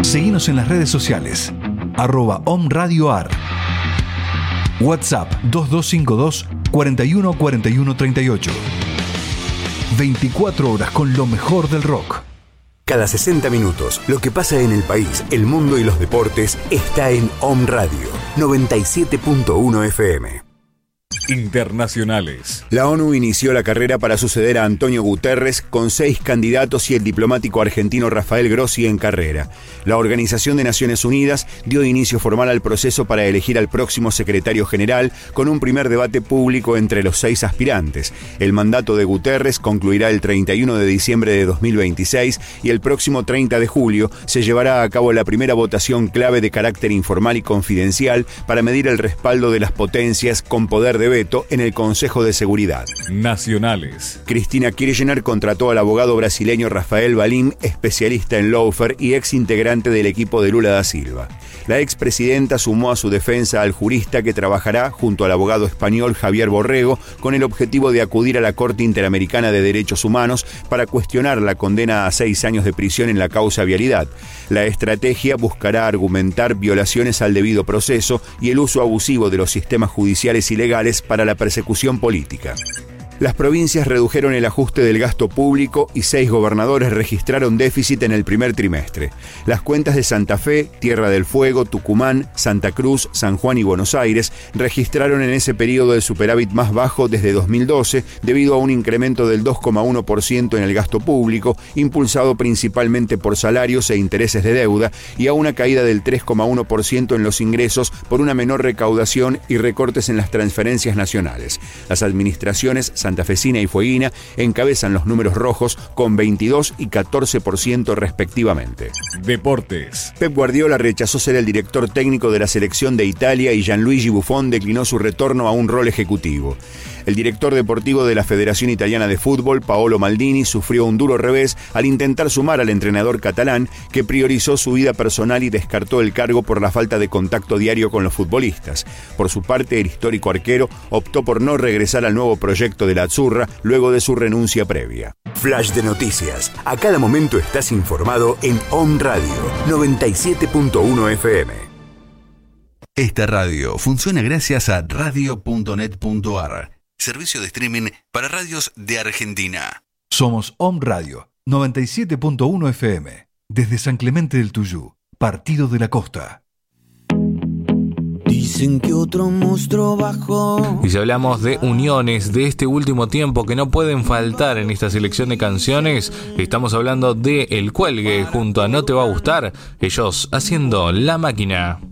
Seguinos en las redes sociales, @omradioar. WhatsApp 2252 41 41 38. 24 horas con lo mejor del rock. Cada 60 minutos, lo que pasa en el país, el mundo y los deportes está en Om Radio 97.1 FM. Internacionales. La ONU inició la carrera para suceder a Antonio Guterres con 6 candidatos y el diplomático argentino Rafael Grossi en carrera. La Organización de Naciones Unidas dio inicio formal al proceso para elegir al próximo secretario general con un primer debate público entre los 6 aspirantes. El mandato de Guterres concluirá el 31 de diciembre de 2026 y el próximo 30 de julio se llevará a cabo la primera votación clave de carácter informal y confidencial para medir el respaldo de las potencias con poder de veto en el Consejo de Seguridad. Nacionales. Cristina Kirchner contrató al abogado brasileño Rafael Valim, especialista en lawfare y ex integrante del equipo de Lula da Silva. La expresidenta sumó a su defensa al jurista que trabajará junto al abogado español Javier Borrego con el objetivo de acudir a la Corte Interamericana de Derechos Humanos para cuestionar la condena a 6 años de prisión en la causa vialidad. La estrategia buscará argumentar violaciones al debido proceso y el uso abusivo de los sistemas judiciales y legales para la persecución política. Las provincias redujeron el ajuste del gasto público y 6 gobernadores registraron déficit en el primer trimestre. Las cuentas de Santa Fe, Tierra del Fuego, Tucumán, Santa Cruz, San Juan y Buenos Aires registraron en ese periodo el superávit más bajo desde 2012 debido a un incremento del 2,1% en el gasto público, impulsado principalmente por salarios e intereses de deuda, y a una caída del 3,1% en los ingresos por una menor recaudación y recortes en las transferencias nacionales. Las administraciones santafesina y fueguina encabezan los números rojos con 22 y 14% respectivamente. Deportes. Pep Guardiola rechazó ser el director técnico de la selección de Italia y Gianluigi Buffon declinó su retorno a un rol ejecutivo. El director deportivo de la Federación Italiana de Fútbol, Paolo Maldini, sufrió un duro revés al intentar sumar al entrenador catalán, que priorizó su vida personal y descartó el cargo por la falta de contacto diario con los futbolistas. Por su parte, el histórico arquero optó por no regresar al nuevo proyecto de la Azzurra luego de su renuncia previa. Flash de noticias. A cada momento estás informado en Om Radio 97.1 FM. Esta radio funciona gracias a radio.net.ar, servicio de streaming para radios de Argentina. Somos Om Radio 97.1 FM, desde San Clemente del Tuyú, Partido de la Costa. Dicen que otro monstruo bajó. Y si hablamos de uniones de este último tiempo que no pueden faltar en esta selección de canciones, estamos hablando de El Cuelgue junto a No Te Va a Gustar, ellos haciendo La Máquina.